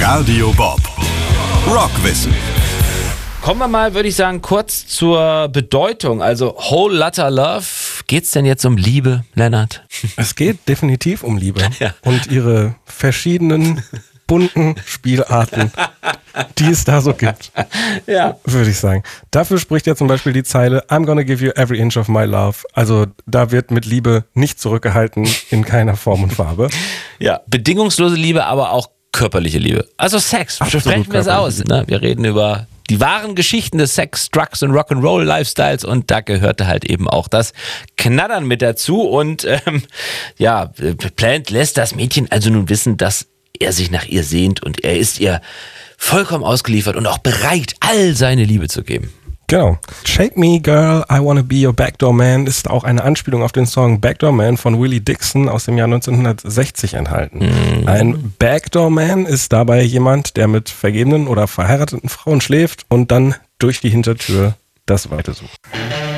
Radio Bob. Rockwissen. Kommen wir mal, würde ich sagen, kurz zur Bedeutung. Also Whole Lotta Love. Geht's denn jetzt um Liebe, Lennart? Es geht definitiv um Liebe und ihre verschiedenen bunten Spielarten, die es da so gibt, würde ich sagen. Dafür spricht ja zum Beispiel die Zeile I'm gonna give you every inch of my love. Also da wird mit Liebe nicht zurückgehalten in keiner Form und Farbe. Ja, bedingungslose Liebe, aber auch körperliche Liebe. Also Sex, sprechen wir es aus. Ne? Wir reden über die wahren Geschichten des Sex, Drugs und Rock'n'Roll Lifestyles und da gehörte halt eben auch das Knattern mit dazu und Plant lässt das Mädchen also nun wissen, dass er sich nach ihr sehnt und er ist ihr vollkommen ausgeliefert und auch bereit, all seine Liebe zu geben. Genau. Shake Me Girl, I Wanna Be Your Backdoor Man ist auch eine Anspielung auf den Song Backdoor Man von Willie Dixon aus dem Jahr 1960 enthalten. Ein Backdoor Man ist dabei jemand, der mit vergebenen oder verheirateten Frauen schläft und dann durch die Hintertür das Weite sucht.